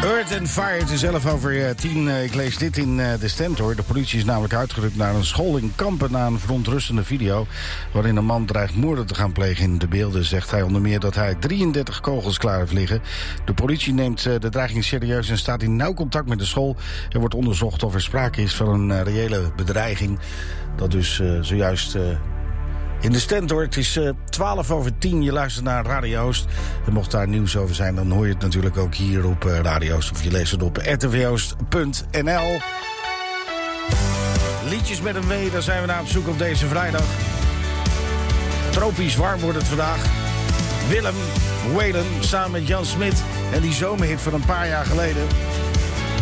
Earth and Fire, het is 11:10. Ik lees dit in de Stentor. De politie is namelijk uitgerukt naar een school in Kampen na een verontrustende video waarin een man dreigt moorden te gaan plegen. In de beelden zegt hij onder meer dat hij 33 kogels klaar heeft liggen. De politie neemt de dreiging serieus en staat in nauw contact met de school. Er wordt onderzocht of er sprake is van een reële bedreiging. Dat dus zojuist in de Stentor. Het is 10:12. Je luistert naar Radio Oost. En mocht daar nieuws over zijn, dan hoor je het natuurlijk ook hier op Radio Oost. Of je leest het op rtvoost.nl. Liedjes met een W, daar zijn we naar op zoek op deze vrijdag. Tropisch warm wordt het vandaag. Willem Whalen samen met Jan Smit. En die zomerhit van een paar jaar geleden.